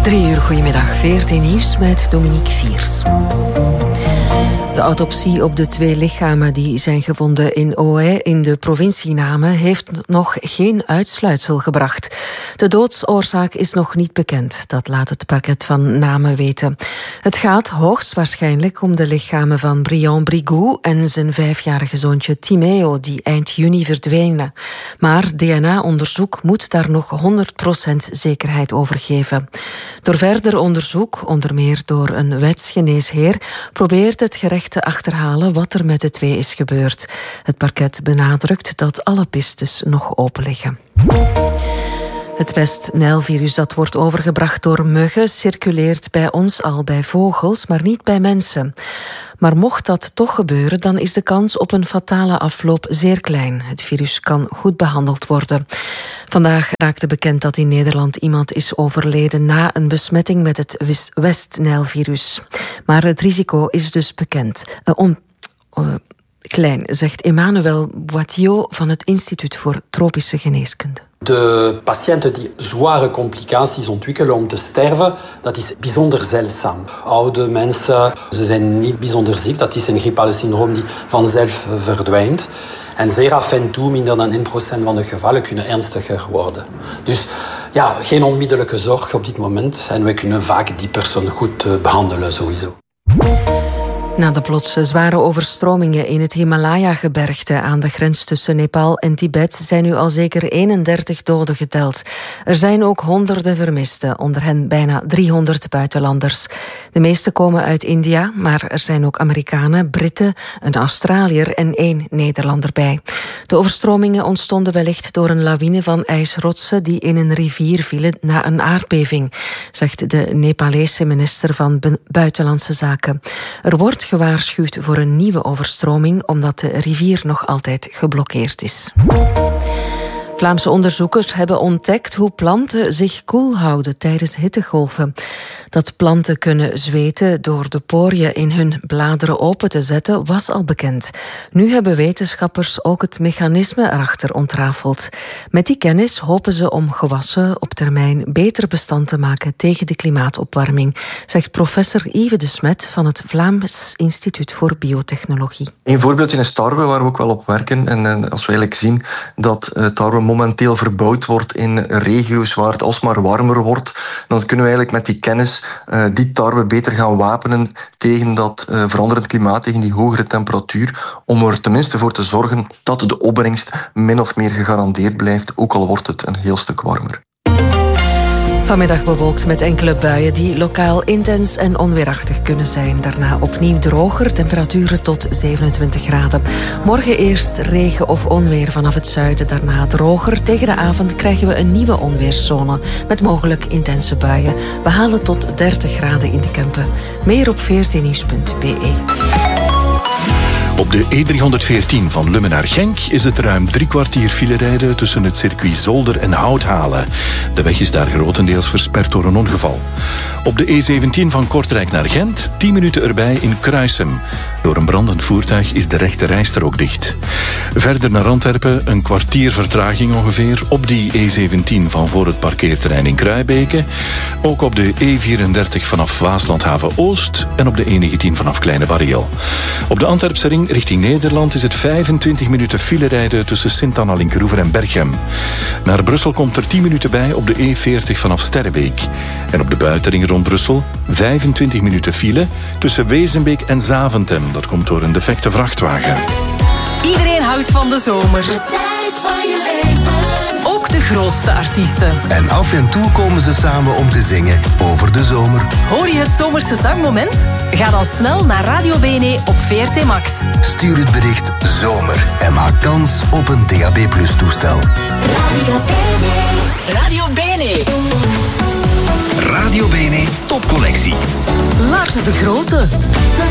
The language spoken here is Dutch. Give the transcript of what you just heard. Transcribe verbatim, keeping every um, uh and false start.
Drie uur, goedemiddag. V R T Nieuws met Dominique Viers. De autopsie op de twee lichamen die zijn gevonden in Ohaye in de provincie Namen heeft nog geen uitsluitsel gebracht. De doodsoorzaak is nog niet bekend, dat laat het parket van Namen weten. Het gaat hoogstwaarschijnlijk om de lichamen van Brian Brigou en zijn vijfjarige zoontje Timeo, die eind juni verdwenen. Maar D N A-onderzoek moet daar nog honderd procent zekerheid over geven. Door verder onderzoek, onder meer door een wetsgeneesheer, probeert het gerecht te achterhalen wat er met de twee is gebeurd. Het parket benadrukt dat alle pistes nog open liggen. Het West-Nijlvirus dat wordt overgebracht door muggen circuleert bij ons al bij vogels, maar niet bij mensen. Maar mocht dat toch gebeuren, dan is de kans op een fatale afloop zeer klein. Het virus kan goed behandeld worden. Vandaag raakte bekend dat in Nederland iemand is overleden na een besmetting met het West-Nijlvirus. Maar het risico is dus bekend. Uh, on, uh, klein, zegt Emmanuel Boitiot van het Instituut voor Tropische Geneeskunde. De patiënten die zware complicaties ontwikkelen om te sterven, dat is bijzonder zeldzaam. Oude mensen, ze zijn niet bijzonder ziek. Dat is een griepale syndroom die vanzelf verdwijnt. En zeer af en toe, minder dan één procent van de gevallen, kunnen ernstiger worden. Dus ja, geen onmiddellijke zorg op dit moment. En we kunnen vaak die persoon goed behandelen sowieso. Na de plotse zware overstromingen in het Himalaya-gebergte aan de grens tussen Nepal en Tibet zijn nu al zeker eenendertig doden geteld. Er zijn ook honderden vermisten, onder hen bijna driehonderd buitenlanders. De meeste komen uit India, maar er zijn ook Amerikanen, Britten, een Australiër en één Nederlander bij. De overstromingen ontstonden wellicht door een lawine van ijsrotsen die in een rivier vielen na een aardbeving, zegt de Nepalese minister van Buitenlandse Zaken. Er wordt gewaarschuwd voor een nieuwe overstroming omdat de rivier nog altijd geblokkeerd is. Vlaamse onderzoekers hebben ontdekt hoe planten zich koel houden tijdens hittegolven. Dat planten kunnen zweten door de poriën in hun bladeren open te zetten was al bekend. Nu hebben wetenschappers ook het mechanisme erachter ontrafeld. Met die kennis hopen ze om gewassen op termijn beter bestand te maken tegen de klimaatopwarming, zegt professor Yves de Smet van het Vlaams Instituut voor Biotechnologie. Een voorbeeldje is tarwe, waar we ook wel op werken. En als we eigenlijk zien dat tarwe momenteel verbouwd wordt in regio's waar het alsmaar warmer wordt, dan kunnen we eigenlijk met die kennis uh, die tarwe beter gaan wapenen tegen dat uh, veranderend klimaat, tegen die hogere temperatuur, om er tenminste voor te zorgen dat de opbrengst min of meer gegarandeerd blijft, ook al wordt het een heel stuk warmer. Vanmiddag bewolkt met enkele buien die lokaal intens en onweerachtig kunnen zijn. Daarna opnieuw droger, temperaturen tot zevenentwintig graden. Morgen eerst regen of onweer vanaf het zuiden, daarna droger. Tegen de avond krijgen we een nieuwe onweerszone met mogelijk intense buien. We halen tot dertig graden in de Kempen. Meer op v r t nieuws punt b e. Op de E driehonderdveertien van Lummen naar Genk is het ruim drie kwartier filerijden tussen het circuit Zolder en Houthalen. De weg is daar grotendeels versperd door een ongeval. Op de E zeventien van Kortrijk naar Gent, tien minuten erbij in Kruisem. Door een brandend voertuig is de rechte rijstrook dicht. Verder naar Antwerpen, een kwartier vertraging ongeveer op die E zeventien van voor het parkeerterrein in Kruibeke. Ook op de E vierendertig vanaf Waaslandhaven Oost en op de E negentien vanaf Kleine Barriel. Op de Antwerpse ring richting Nederland is het vijfentwintig minuten filerijden tussen Sint-Anna-Linkeroever en Berchem. Naar Brussel komt er tien minuten bij op de E veertig vanaf Sterrebeek. En op de buitenring rond Brussel vijfentwintig minuten file tussen Wezenbeek en Zaventem. Dat komt door een defecte vrachtwagen. Iedereen houdt van de zomer. De tijd van je leven. Ook de grootste artiesten. En af en toe komen ze samen om te zingen over de zomer. Hoor je het zomerse zangmoment? Ga dan snel naar Radio Bene op V R T Max. Stuur het bericht zomer en maak kans op een D A B plus toestel. Radio Bene. Radio Bene. Radio Bene topcollectie. Lars de Grote.